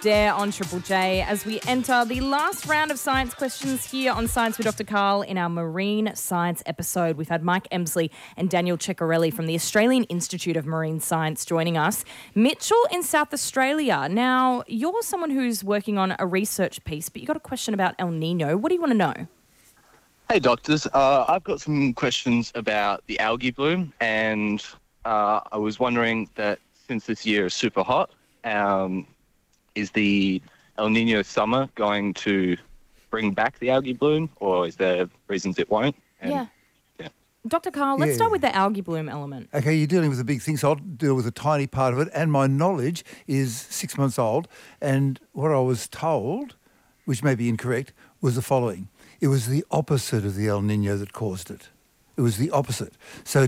Dare on Triple J as we enter the last round of science questions here on Science with Dr. Karl in our marine science episode. We've had Mike Emsley and Daniel Ceccarelli from the Australian Institute of Marine Science joining us. Mitchell in South Australia. Now, you're someone who's working on a research piece, but you got a question about El Nino. What do you want to know? Hey, doctors. I've got some questions about the algae bloom, and I was wondering that since this year is super hot, is the El Nino summer going to bring back the algae bloom, or is there reasons it won't? Yeah. Dr. Karl, let's start with the algae bloom element. Okay, you're dealing with a big thing, so I'll deal with a tiny part of it. And my knowledge is 6 months old. And what I was told, which may be incorrect, was the following. It was the opposite of the El Nino that caused it. It was the opposite. So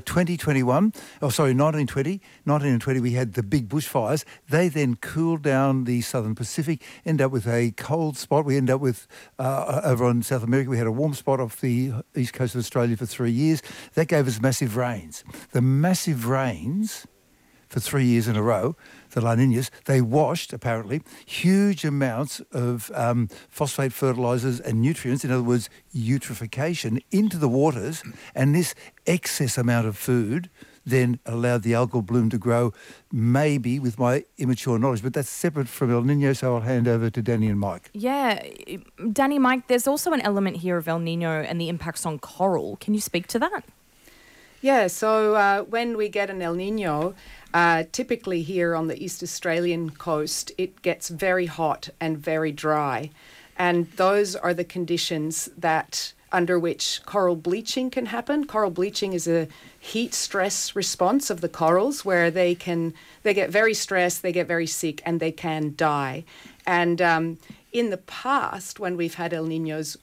1920, we had the big bushfires. They then cooled down the southern Pacific, ended up with a cold spot. We ended up with, over on South America, we had a warm spot off the east coast of Australia for 3 years. That gave us massive rains. The massive rains for 3 years in a row, the La Niñas, they washed, apparently, huge amounts of phosphate fertilisers and nutrients, in other words, eutrophication, into the waters, and this excess amount of food then allowed the algal bloom to grow, maybe with my immature knowledge. But that's separate from El Nino, so I'll hand over to Danny and Mike. Yeah. Danny, Mike, there's also an element here of El Nino and the impacts on coral. Can you speak to that? Yeah, so when we get an El Nino, typically here on the East Australian coast, it gets very hot and very dry. And those are the conditions that under which coral bleaching can happen. Coral bleaching is a heat stress response of the corals where they get very stressed, they get very sick, and they can die. And in the past, when we've had El Ninos,